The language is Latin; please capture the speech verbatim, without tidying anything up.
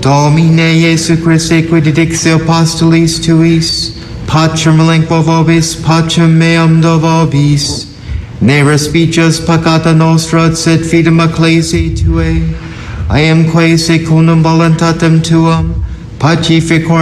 Domine Jesu Christe, quid dixi apostolis tuis, pacem elenquo vobis, pacem meam do vobis, ne respicias peccata nostra, sed fidem ecclesiae tuae, I am quae secundum voluntatem tuam, pacificor